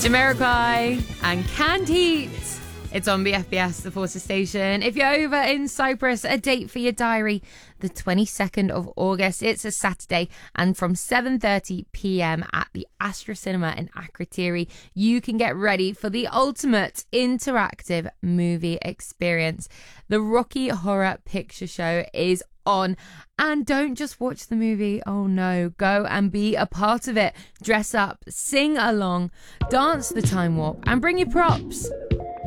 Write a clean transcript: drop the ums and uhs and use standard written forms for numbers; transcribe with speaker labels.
Speaker 1: Jamiroquai and Canned Heat. It's on BFBS, the Forces station. If you're over in Cyprus, a date for your diary, the 22nd of August. It's a Saturday, and from 7:30 p.m. at the Astra Cinema in Akrotiri, you can get ready for the ultimate interactive movie experience. The Rocky Horror Picture Show is on, and don't just watch the movie. Oh no, go and be a part of it. Dress up, sing along, dance the time warp, and bring your props.